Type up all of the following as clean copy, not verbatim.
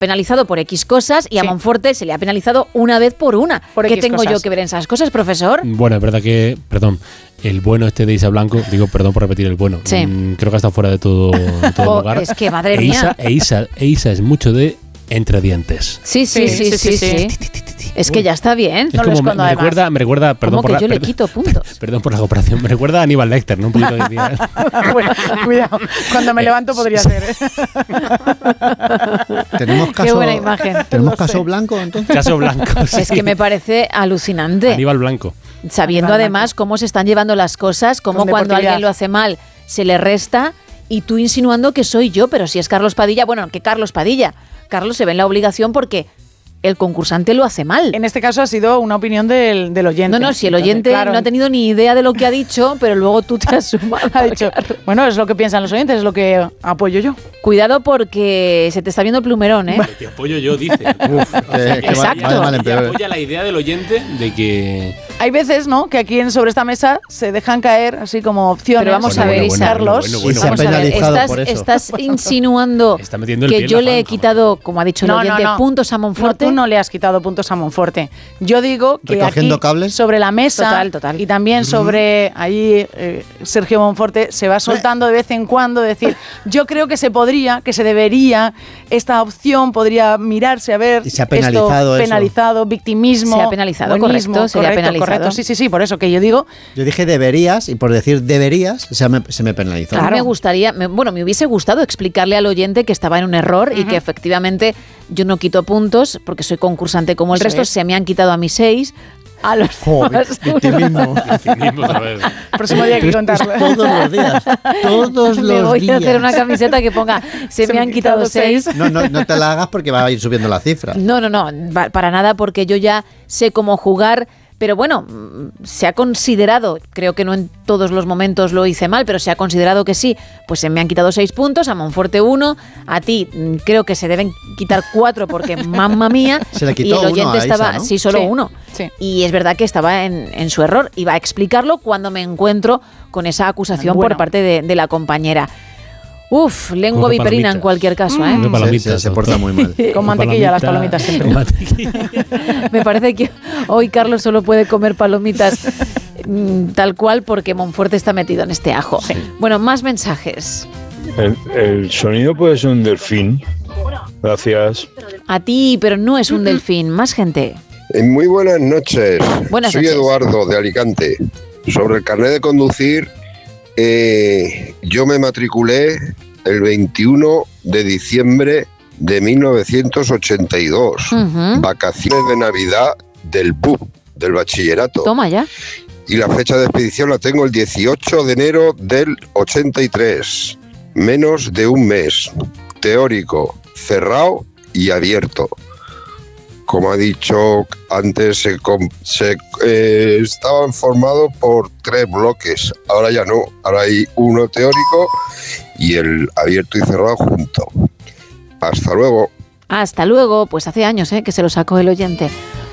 penalizado por X cosas y a Monforte se le ha penalizado una vez por una. ¿Qué tengo yo que ver en esas cosas, profesor? Bueno, es verdad que, el bueno de Isa Blanco, perdón por repetir el bueno, creo que está fuera de todo lugar. Es que, madre mía. Isa es mucho de entre dientes. Sí. Es que ya está bien. Es como me recuerda, perdón por yo le quito puntos. Perdón por la comparación, me recuerda a Aníbal Lecter, ¿no? Un poquito de Bueno, cuidado, cuando me levanto podría ser. Tenemos caso, qué buena imagen. ¿Tenemos caso Blanco entonces? Caso Blanco, sí. Es que me parece alucinante. Aníbal Blanco. Sabiendo además cómo se están llevando las cosas, cómo cuando alguien lo hace mal se le resta, y tú insinuando que soy yo, pero si es Carlos Padilla, que Carlos Padilla. Carlos se ve en la obligación porque el concursante lo hace mal. En este caso ha sido una opinión del oyente. No, si el oyente no ha tenido ni idea de lo que ha dicho, pero luego tú te has sumado. Ha dicho, bueno, es lo que piensan los oyentes, es lo que apoyo yo. Cuidado porque se te está viendo el plumerón, ¿eh? Lo que apoyo yo, dice. Exacto. Apoya la idea del oyente de que... Hay veces, ¿no?, que aquí sobre esta mesa se dejan caer así como opciones. Pero vamos a ver, Carlos. Vamos a ver, estás insinuando que yo le he quitado, como ha dicho el oyente, puntos a Monforte. No, tú no le has quitado puntos a Monforte. Yo digo que aquí, cables, sobre la mesa, total. y también sobre ahí Sergio Monforte se va soltando de vez en cuando, decir, yo creo que se debería, esta opción podría mirarse a ver. Y se ha penalizado victimismo. Se ha penalizado, correcto, sería penalizado. Sí, por eso que yo digo. Yo dije deberías, y por decir deberías, se me penalizó. Claro. Me hubiese gustado explicarle al oyente que estaba en un error y que efectivamente yo no quito puntos porque soy concursante como el resto. Se me han quitado a mis 6. A los victimismo. Próximo día hay que contarlo. Todos los días. Me voy a hacer una camiseta que ponga se me han quitado 6. No te la hagas porque va a ir subiendo la cifra. No, para nada, porque yo ya sé cómo jugar. Pero bueno, se ha considerado, creo que no en todos los momentos lo hice mal, pero se ha considerado que sí, pues se me han quitado 6 puntos, a Monforte 1, a ti creo que se deben quitar 4 porque mamma mía, se le quitó y el oyente uno a estaba, Isa, ¿no? sí, solo uno. Sí. Y es verdad que estaba en su error, iba a explicarlo cuando me encuentro con esa acusación por parte de la compañera. Uf, lengua viperina en cualquier caso, ¿eh? Se porta muy mal. Con mantequilla, las palomitas siempre. Me parece que hoy Carlos solo puede comer palomitas tal cual porque Monforte está metido en este ajo. Sí. Bueno, más mensajes. El sonido puede ser un delfín. Gracias. A ti, pero no es un delfín. Más gente. Muy buenas noches. Soy Eduardo de Alicante. Sobre el carnet de conducir, yo me matriculé el 21 de diciembre de 1982. Vacaciones de Navidad del BUP, del bachillerato. Toma ya. Y la fecha de expedición la tengo el 18 de enero del 83. Menos de un mes. Teórico, cerrado y abierto. Como ha dicho antes, estaban formados por 3 bloques. Ahora ya no. Ahora hay uno teórico y el abierto y cerrado junto. Hasta luego. Hasta luego. Pues hace años que se lo sacó el oyente.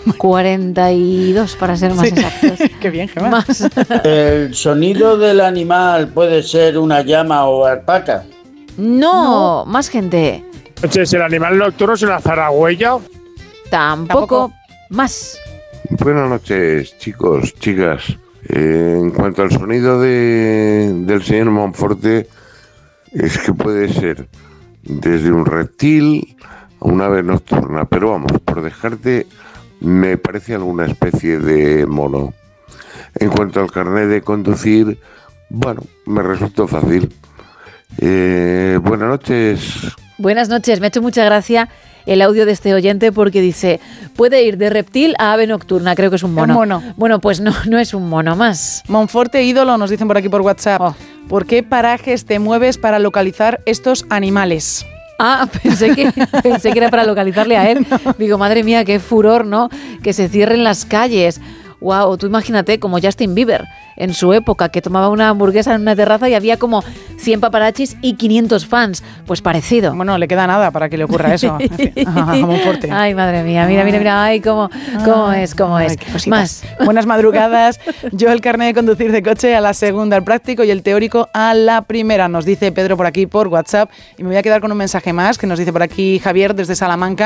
42 para ser más exactos. Qué bien, Gemma. Más. ¿El sonido del animal puede ser una llama o alpaca? No, más gente. Entonces, ¿el animal nocturno es una zaragüeya? Tampoco. Más. Buenas noches, chicos, chicas. En cuanto al sonido del señor Monforte, es que puede ser desde un reptil a una ave nocturna, pero vamos, por dejarte, me parece alguna especie de mono. En cuanto al carnet de conducir, bueno, me resultó fácil. Buenas noches. Buenas noches, me ha hecho mucha gracia el audio de este oyente porque dice, puede ir de reptil a ave nocturna, creo que es un mono. Un mono. Bueno, pues no es un mono más. Monforte ídolo, nos dicen por aquí por WhatsApp. ¿Por qué parajes te mueves para localizar estos animales? Ah, pensé que era para localizarle a él. No. Digo, madre mía, qué furor, ¿no? Que se cierren las calles. Wow, tú imagínate como Justin Bieber en su época, que tomaba una hamburguesa en una terraza y había como 100 paparachis y 500 fans. Pues parecido. Bueno, le queda nada para que le ocurra eso. Monforte. Ay, madre mía, mira. Ay, cómo es. Más. Buenas madrugadas. Yo el carnet de conducir de coche a la segunda, el práctico, y el teórico a la primera. Nos dice Pedro por aquí por WhatsApp. Y me voy a quedar con un mensaje más que nos dice por aquí Javier desde Salamanca.